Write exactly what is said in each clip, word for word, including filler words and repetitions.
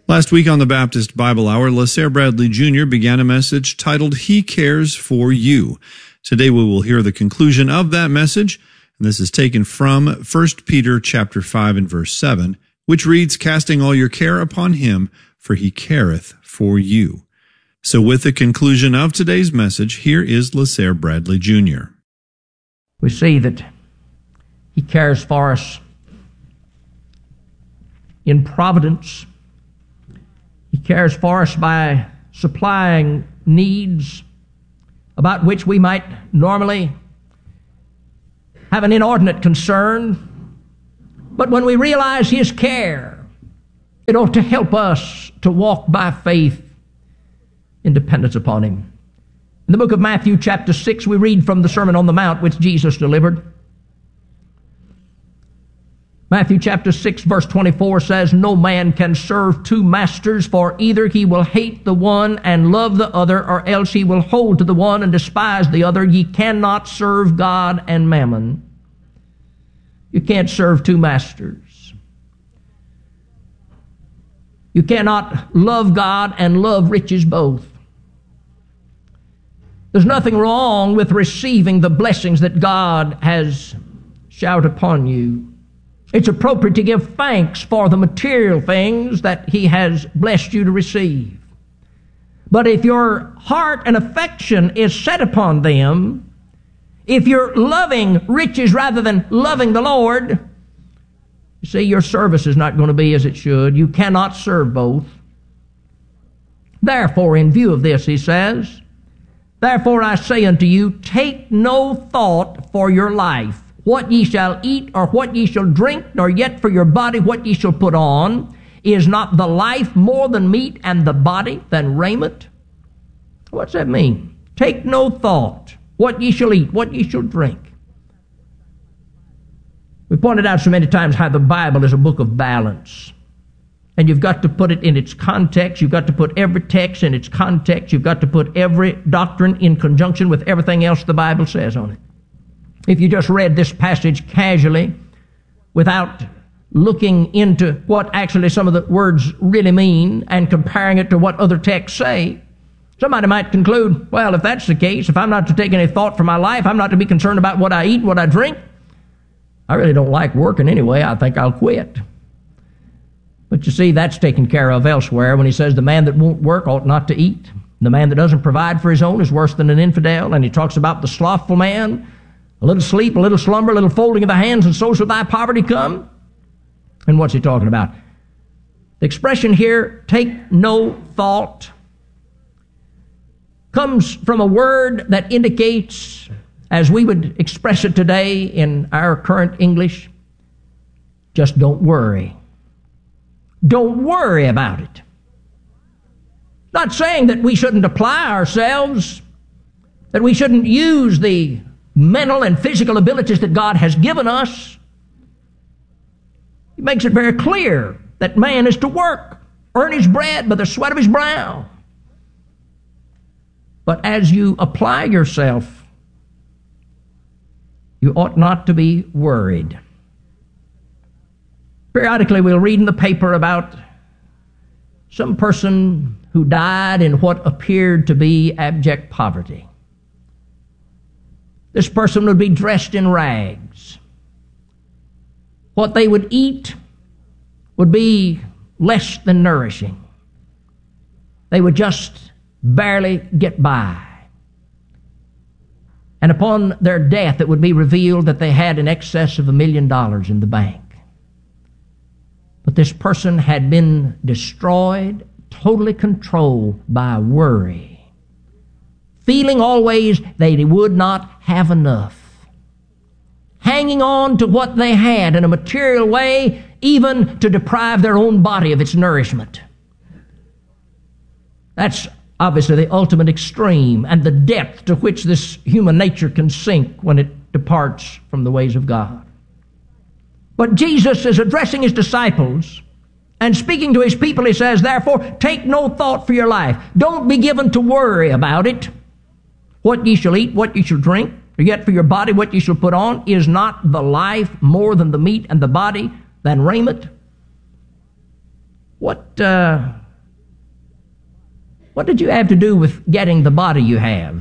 Last week on the Baptist Bible Hour, LaSair Bradley Junior began a message titled, He Cares for You. Today we will hear the conclusion of that message, and this is taken from First Peter chapter five and verse seven, which reads, Casting all your care upon him, for he careth for you. So with the conclusion of today's message, here is LaSair Bradley Junior We see that he cares for us in providence. He cares for us by supplying needs about which we might normally have an inordinate concern. But when we realize his care, it ought to help us to walk by faith in dependence upon him. In the book of Matthew chapter six, we read from the Sermon on the Mount which Jesus delivered. Matthew chapter six verse twenty-four says, No man can serve two masters, for either he will hate the one and love the other, or else he will hold to the one and despise the other. Ye cannot serve God and mammon. You can't serve two masters. You cannot love God and love riches both. There's nothing wrong with receiving the blessings that God has showered upon you. It's appropriate to give thanks for the material things that he has blessed you to receive. But if your heart and affection is set upon them, if you're loving riches rather than loving the Lord, you see, your service is not going to be as it should. You cannot serve both. Therefore, in view of this, he says, Therefore I say unto you, take no thought for your life, what ye shall eat, or what ye shall drink, nor yet for your body what ye shall put on. Is not the life more than meat, and the body than raiment? What's that mean? Take no thought what ye shall eat, what ye shall drink. We pointed out so many times how the Bible is a book of balance. And you've got to put it in its context. You've got to put every text in its context. You've got to put every doctrine in conjunction with everything else the Bible says on it. If you just read this passage casually without looking into what actually some of the words really mean and comparing it to what other texts say, somebody might conclude, well, if that's the case, if I'm not to take any thought for my life, I'm not to be concerned about what I eat, what I drink, I really don't like working anyway, I think I'll quit. But you see, that's taken care of elsewhere when he says the man that won't work ought not to eat. The man that doesn't provide for his own is worse than an infidel. And he talks about the slothful man. A little sleep, a little slumber, a little folding of the hands, and so shall thy poverty come. And what's he talking about? The expression here, take no thought, comes from a word that indicates, as we would express it today in our current English, just don't worry. Don't worry about it. Not saying that we shouldn't apply ourselves, that we shouldn't use the mental and physical abilities that God has given us. He makes it very clear that man is to work, earn his bread by the sweat of his brow. But as you apply yourself, you ought not to be worried. Periodically we'll read in the paper about some person who died in what appeared to be abject poverty. This person would be dressed in rags. What they would eat would be less than nourishing. They would just barely get by. And upon their death, it would be revealed that they had in excess of a million dollars in the bank. But this person had been destroyed, totally controlled by worry, feeling always they would not have enough, hanging on to what they had in a material way, even to deprive their own body of its nourishment. That's obviously the ultimate extreme and the depth to which this human nature can sink when it departs from the ways of God. But Jesus is addressing his disciples and speaking to his people. He says, therefore, take no thought for your life. Don't be given to worry about it. What ye shall eat, what ye shall drink, or yet for your body what ye shall put on. Is not the life more than the meat, and the body than raiment? What uh, What did you have to do with getting the body you have?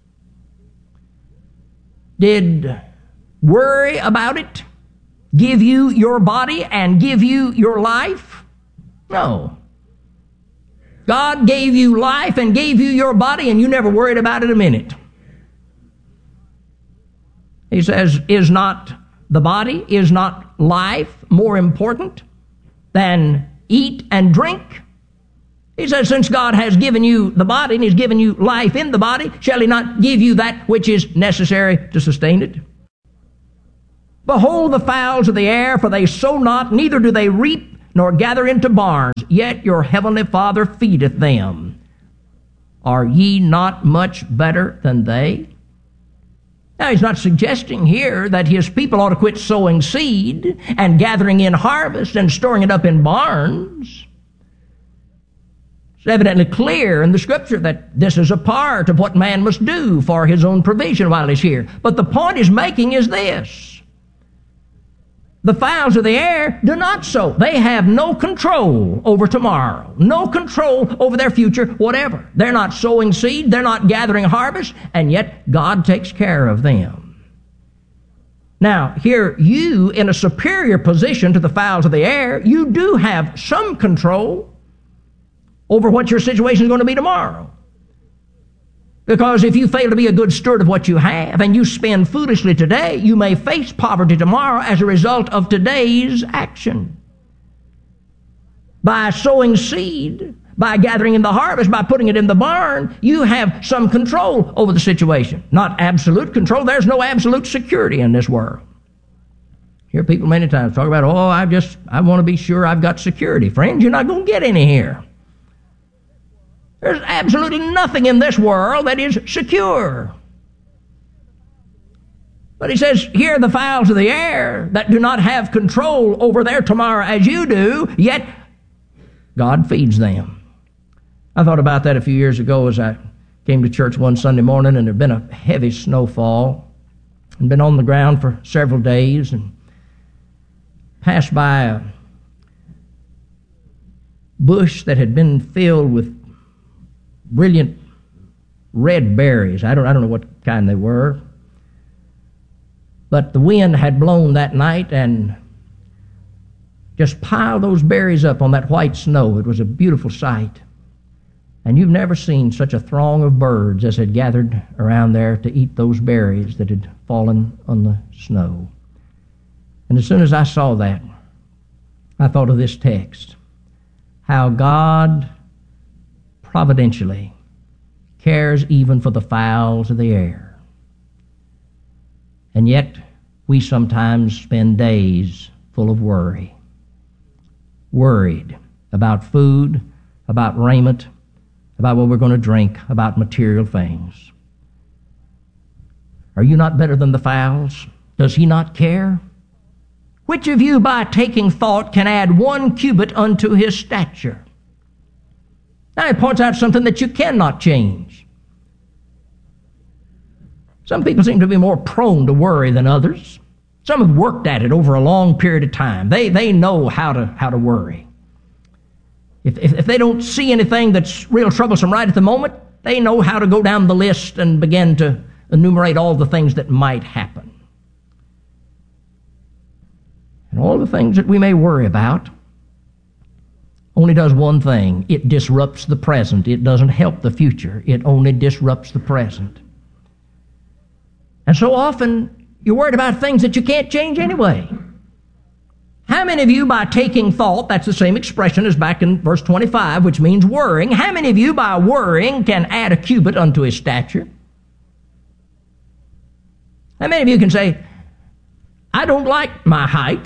Did worry about it give you your body and give you your life? No. God gave you life and gave you your body, and you never worried about it a minute. He says, is not the body, is not life more important than eat and drink? He says, since God has given you the body and He's given you life in the body, shall He not give you that which is necessary to sustain it? Behold the fowls of the air, for they sow not, neither do they reap, nor gather into barns, yet your heavenly Father feedeth them. Are ye not much better than they? Now, He's not suggesting here that His people ought to quit sowing seed and gathering in harvest and storing it up in barns. It's evidently clear in the Scripture that this is a part of what man must do for his own provision while he's here. But the point He's making is this. The fowls of the air do not sow. They have no control over tomorrow, no control over their future, whatever. They're not sowing seed, they're not gathering harvest, and yet God takes care of them. Now, here you, in a superior position to the fowls of the air, you do have some control over what your situation is going to be tomorrow. Because if you fail to be a good steward of what you have and you spend foolishly today, you may face poverty tomorrow as a result of today's action. By sowing seed, by gathering in the harvest, by putting it in the barn, you have some control over the situation. Not absolute control. There's no absolute security in this world. Hear people many times talk about, oh, I just, I want to be sure I've got security. Friends, you're not going to get any here. There's absolutely nothing in this world that is secure. But He says, here are the fowls of the air that do not have control over their tomorrow as you do, yet God feeds them. I thought about that a few years ago as I came to church one Sunday morning, and there had been a heavy snowfall and been on the ground for several days, and passed by a bush that had been filled with brilliant red berries. I don't, I don't know what kind they were. But the wind had blown that night and just piled those berries up on that white snow. It was a beautiful sight. And you've never seen such a throng of birds as had gathered around there to eat those berries that had fallen on the snow. And as soon as I saw that, I thought of this text, how God providentially cares even for the fowls of the air. And yet we sometimes spend days full of worry. Worried about food, about raiment, about what we're going to drink, about material things. Are you not better than the fowls? Does He not care? Which of you by taking thought can add one cubit unto his stature? Now, it points out something that you cannot change. Some people seem to be more prone to worry than others. Some have worked at it over a long period of time. They, they know how to, how to worry. If, if, if they don't see anything that's real troublesome right at the moment, they know how to go down the list and begin to enumerate all the things that might happen. And all the things that we may worry about only does one thing. It disrupts the present. It doesn't help the future. It only disrupts the present. And so often, you're worried about things that you can't change anyway. How many of you, by taking thought, that's the same expression as back in verse twenty-five, which means worrying, how many of you, by worrying, can add a cubit unto his stature? How many of you can say, I don't like my height,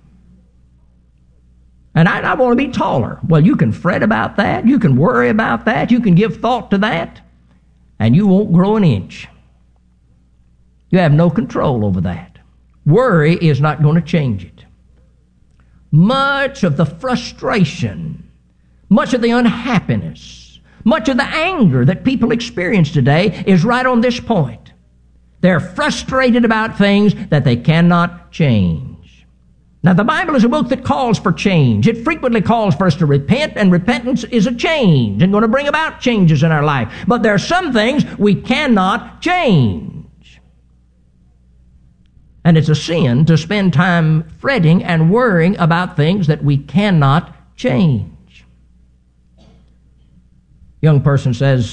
and I, I want to be taller? Well, you can fret about that. You can worry about that. You can give thought to that, and you won't grow an inch. You have no control over that. Worry is not going to change it. Much of the frustration, much of the unhappiness, much of the anger that people experience today is right on this point. They're frustrated about things that they cannot change. Now, the Bible is a book that calls for change. It frequently calls for us to repent, and repentance is a change and going to bring about changes in our life. But there are some things we cannot change. And it's a sin to spend time fretting and worrying about things that we cannot change. Young person says,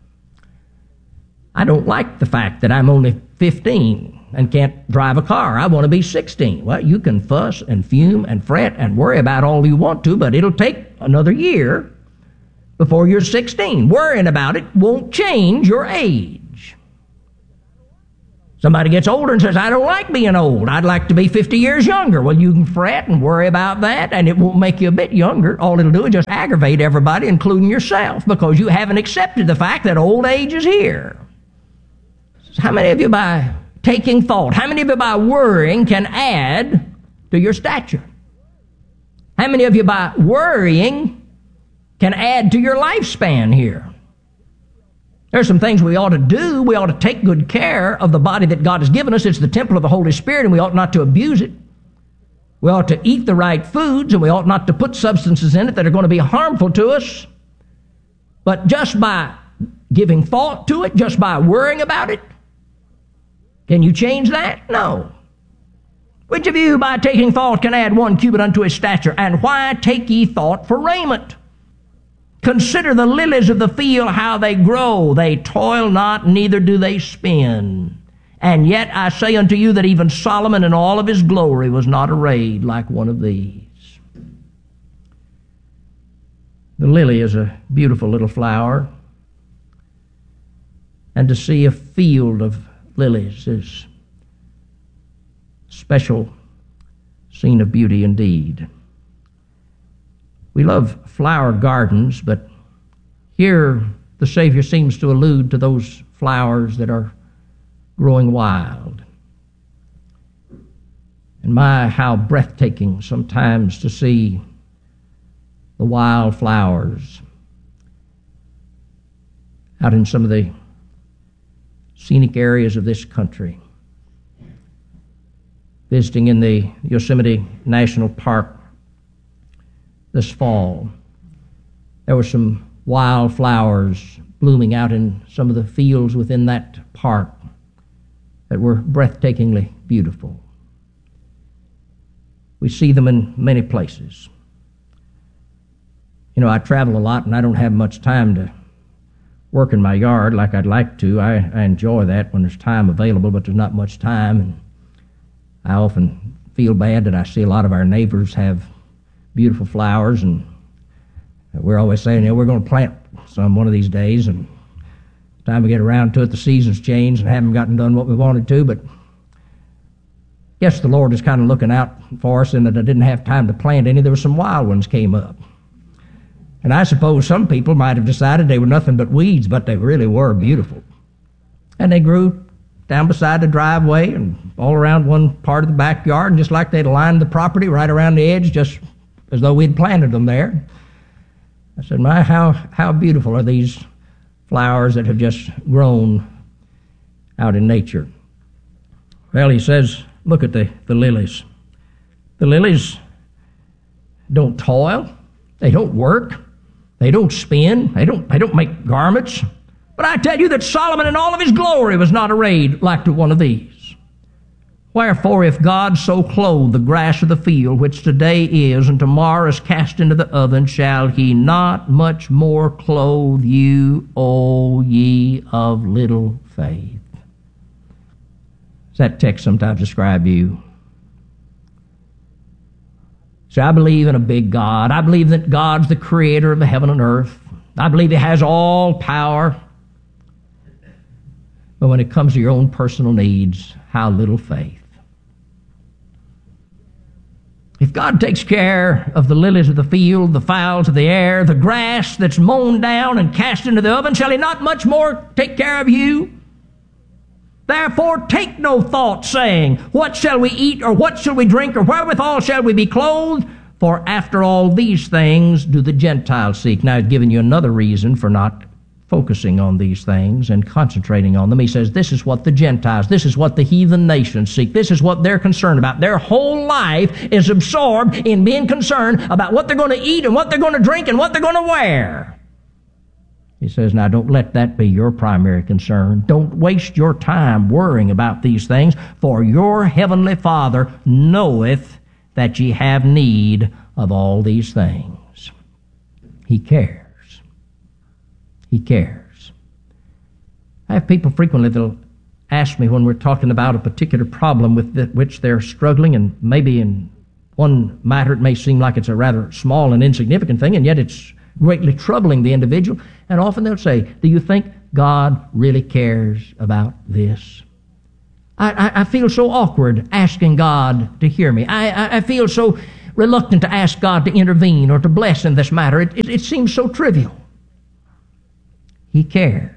I don't like the fact that I'm only fifteen and can't drive a car. I want to be sixteen. Well, you can fuss and fume and fret and worry about all you want to, but it'll take another year before you're sixteen. Worrying about it won't change your age. Somebody gets older and says, I don't like being old. I'd like to be fifty years younger. Well, you can fret and worry about that, and it won't make you a bit younger. All it'll do is just aggravate everybody, including yourself, because you haven't accepted the fact that old age is here. How many of you, by taking thought, how many of you by worrying can add to your stature? How many of you by worrying can add to your lifespan here? There's some things we ought to do. We ought to take good care of the body that God has given us. It's the temple of the Holy Spirit, and we ought not to abuse it. We ought to eat the right foods, and we ought not to put substances in it that are going to be harmful to us. But just by giving thought to it, just by worrying about it, can you change that? No. Which of you by taking thought can add one cubit unto his stature? And why take ye thought for raiment? Consider the lilies of the field, how they grow. They toil not, neither do they spin. And yet I say unto you that even Solomon in all of his glory was not arrayed like one of these. The lily is a beautiful little flower. And to see a field of lilies is a special scene of beauty indeed. We love flower gardens, but here the Savior seems to allude to those flowers that are growing wild. And my, how breathtaking sometimes to see the wild flowers out in some of the scenic areas of this country. Visiting in the Yosemite National Park this fall, there were some wild flowers blooming out in some of the fields within that park that were breathtakingly beautiful. We see them in many places. You know, I travel a lot and I don't have much time to work in my yard like I'd like to. I, I enjoy that when there's time available, but there's not much time. And I often feel bad that I see a lot of our neighbors have beautiful flowers, and we're always saying, you know, we're going to plant some one of these days, and by the time we get around to it, the seasons change and haven't gotten done what we wanted to. But I guess the Lord is kind of looking out for us in that I didn't have time to plant any. There were some wild ones came up. And I suppose some people might have decided they were nothing but weeds, but they really were beautiful. And they grew down beside the driveway and all around one part of the backyard, and just like they'd lined the property right around the edge, just as though we'd planted them there. I said, my, how, how beautiful are these flowers that have just grown out in nature. Well, he says, look at the, the lilies. The lilies don't toil. They don't work. They don't spin. They don't, they don't make garments. But I tell you that Solomon in all of his glory was not arrayed like to one of these. Wherefore, if God so clothe the grass of the field, which today is and tomorrow is cast into the oven, shall he not much more clothe you, O ye of little faith? Does that text sometimes describe you? So I believe in a big God. I believe that God's the creator of the heaven and earth. I believe he has all power. But when it comes to your own personal needs, how little faith. If God takes care of the lilies of the field, the fowls of the air, the grass that's mown down and cast into the oven, shall he not much more take care of you? Therefore take no thought, saying, what shall we eat, or what shall we drink, or wherewithal shall we be clothed? For after all these things do the Gentiles seek. Now, I've given you another reason for not focusing on these things and concentrating on them. He says, this is what the Gentiles, this is what the heathen nations seek. This is what they're concerned about. Their whole life is absorbed in being concerned about what they're going to eat and what they're going to drink and what they're going to wear. He says, now don't let that be your primary concern. Don't waste your time worrying about these things, for your heavenly Father knoweth that ye have need of all these things. He cares. He cares. I have people frequently that'll ask me when we're talking about a particular problem with the, which they're struggling, and maybe in one matter it may seem like it's a rather small and insignificant thing, and yet it's greatly troubling the individual. And often they'll say, do you think God really cares about this? I, I, I feel so awkward asking God to hear me. I, I, I feel so reluctant to ask God to intervene or to bless in this matter. It, it, it seems so trivial. He cares.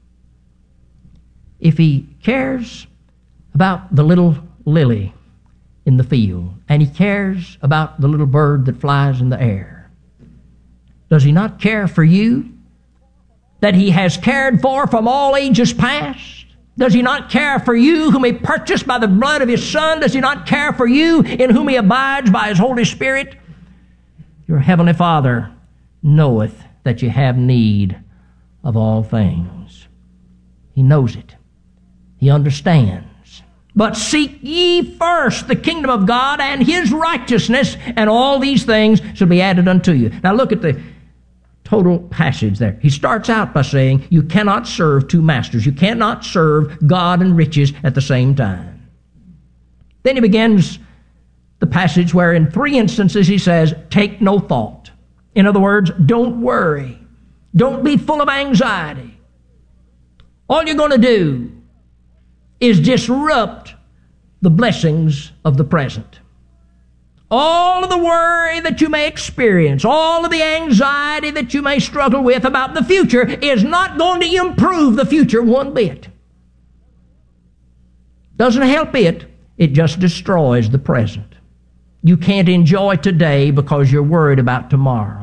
If He cares about the little lily in the field, and He cares about the little bird that flies in the air, does He not care for you, that He has cared for from all ages past? Does He not care for you, whom He purchased by the blood of His Son? Does He not care for you, in whom He abides by His Holy Spirit? Your heavenly Father knoweth that you have need of all things. He knows it. He understands. But seek ye first the kingdom of God and His righteousness, and all these things shall be added unto you. Now look at the total passage there. He starts out by saying, you cannot serve two masters. You cannot serve God and riches at the same time. Then he begins the passage where in three instances he says, take no thought. In other words, don't worry. Don't be full of anxiety. All you're going to do is disrupt the blessings of the present. All of the worry that you may experience, all of the anxiety that you may struggle with about the future is not going to improve the future one bit. Doesn't help it. It just destroys the present. You can't enjoy today because you're worried about tomorrow.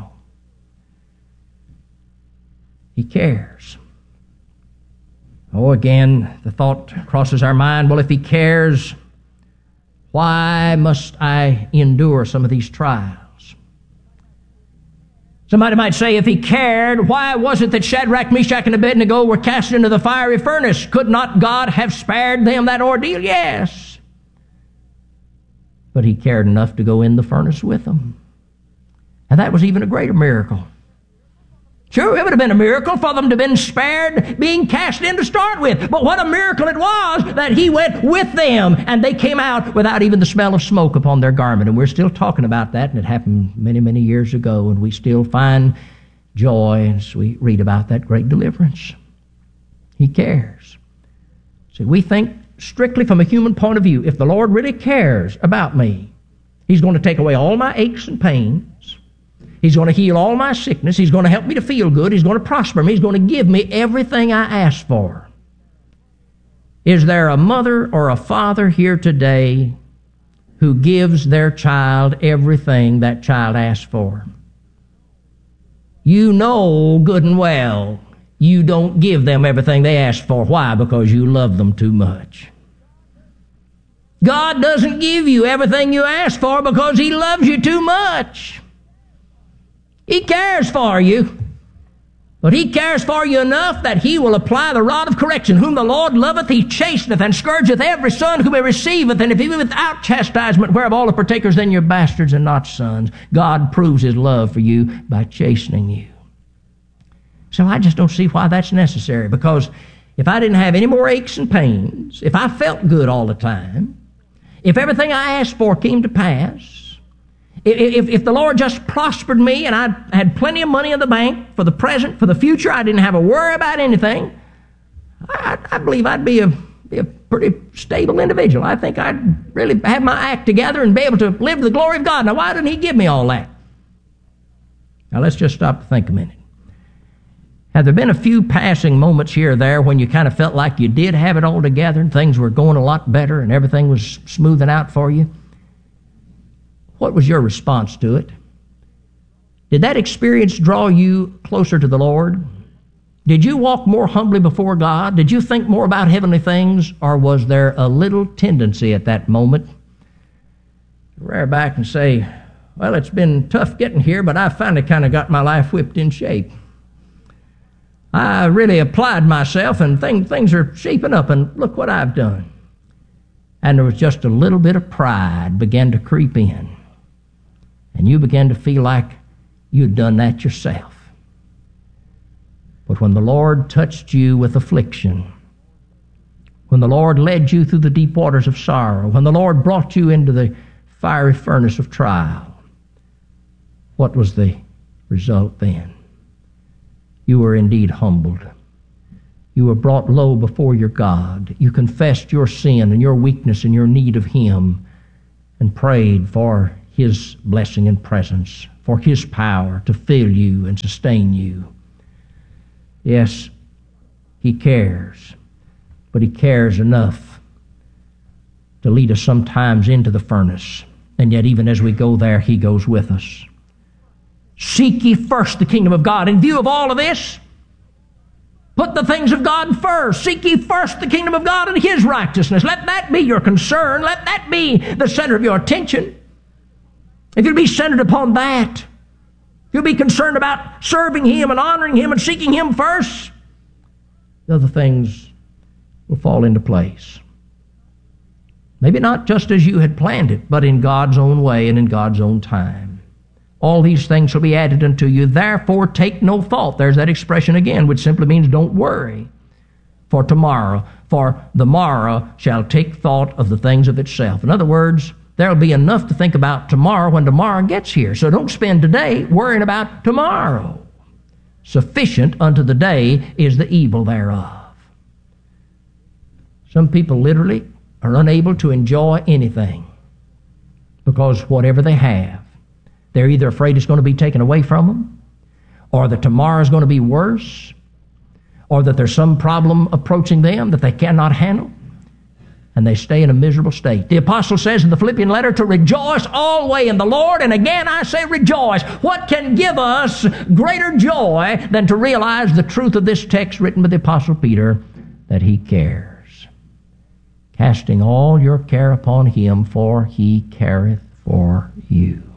He cares. Oh, again, the thought crosses our mind, well, if He cares, why must I endure some of these trials? Somebody might say, if He cared, why was it that Shadrach, Meshach, and Abednego were cast into the fiery furnace? Could not God have spared them that ordeal? Yes. But He cared enough to go in the furnace with them. And that was even a greater miracle. Sure, it would have been a miracle for them to have been spared being cast in to start with. But what a miracle it was that He went with them and they came out without even the smell of smoke upon their garment. And we're still talking about that, and it happened many, many years ago, and we still find joy as we read about that great deliverance. He cares. See, we think strictly from a human point of view, if the Lord really cares about me, He's going to take away all my aches and pains. He's going to heal all my sickness. He's going to help me to feel good. He's going to prosper me. He's going to give me everything I ask for. Is there a mother or a father here today who gives their child everything that child asks for? You know good and well you don't give them everything they ask for. Why? Because you love them too much. God doesn't give you everything you ask for because He loves you too much. He cares for you, but He cares for you enough that He will apply the rod of correction. Whom the Lord loveth, He chasteneth, and scourgeth every son whom He receiveth. And if He be without chastisement, whereof all are partakers, then you're bastards and not sons. God proves His love for you by chastening you. So I just don't see why that's necessary, because if I didn't have any more aches and pains, if I felt good all the time, if everything I asked for came to pass, If, if the Lord just prospered me and I had plenty of money in the bank for the present, for the future, I didn't have a worry about anything, I, I believe I'd be a, be a pretty stable individual. I think I'd really have my act together and be able to live to the glory of God. Now, why didn't He give me all that? Now, let's just stop and think a minute. Have there been a few passing moments here or there when you kind of felt like you did have it all together and things were going a lot better and everything was smoothing out for you? What was your response to it? Did that experience draw you closer to the Lord? Did you walk more humbly before God? Did you think more about heavenly things? Or was there a little tendency at that moment to rear back and say, well, it's been tough getting here, but I finally kind of got my life whipped in shape. I really applied myself, and things, things are shaping up, and look what I've done. And there was just a little bit of pride began to creep in. And you began to feel like you'd done that yourself. But when the Lord touched you with affliction, when the Lord led you through the deep waters of sorrow, when the Lord brought you into the fiery furnace of trial, what was the result then? You were indeed humbled. You were brought low before your God. You confessed your sin and your weakness and your need of Him and prayed for His blessing and presence, for His power to fill you and sustain you. Yes, He cares, but He cares enough to lead us sometimes into the furnace. And yet even as we go there, He goes with us. Seek ye first the kingdom of God. In view of all of this, put the things of God first. Seek ye first the kingdom of God and His righteousness. Let that be your concern. Let that be the center of your attention. If you'll be centered upon that, you'll be concerned about serving Him and honoring Him and seeking Him first, the other things will fall into place. Maybe not just as you had planned it, but in God's own way and in God's own time. All these things shall be added unto you. Therefore take no thought. There's that expression again, which simply means don't worry for tomorrow. For the morrow shall take thought of the things of itself. In other words, there'll be enough to think about tomorrow when tomorrow gets here. So don't spend today worrying about tomorrow. Sufficient unto the day is the evil thereof. Some people literally are unable to enjoy anything because whatever they have, they're either afraid it's going to be taken away from them, or that tomorrow is going to be worse, or that there's some problem approaching them that they cannot handle, and they stay in a miserable state. The apostle says in the Philippian letter to rejoice always in the Lord, and again I say rejoice. What can give us greater joy than to realize the truth of this text written by the apostle Peter, that He cares. Casting all your care upon Him, for He careth for you.